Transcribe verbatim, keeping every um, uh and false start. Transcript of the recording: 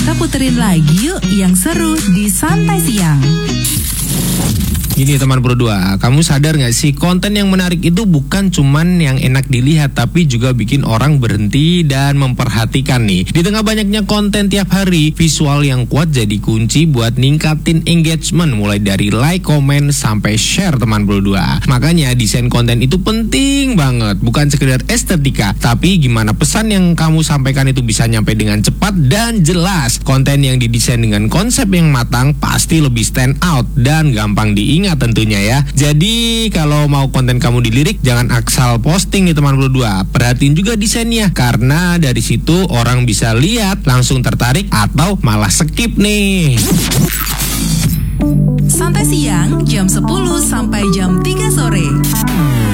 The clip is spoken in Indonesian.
Kita puterin lagi yuk yang seru di Santai Siang. Gini teman Pro dua, kamu sadar gak sih konten yang menarik itu bukan cuman yang enak dilihat, tapi juga bikin orang berhenti dan memperhatikan nih. Di tengah banyaknya konten tiap hari, visual yang kuat jadi kunci buat ningkatin engagement, mulai dari like, komen, sampai share teman Pro dua. Makanya desain konten itu penting banget, bukan sekedar estetika, tapi gimana pesan yang kamu sampaikan itu bisa nyampe dengan cepat dan jelas. Konten yang didesain dengan konsep yang matang pasti lebih stand out dan gampang diingat tentunya ya. Jadi kalau mau konten kamu dilirik, jangan asal posting nih teman Pro dua. Perhatiin juga desainnya, karena dari situ orang bisa lihat, langsung tertarik atau malah skip nih. Santai Siang jam sepuluh sampai jam tiga sore.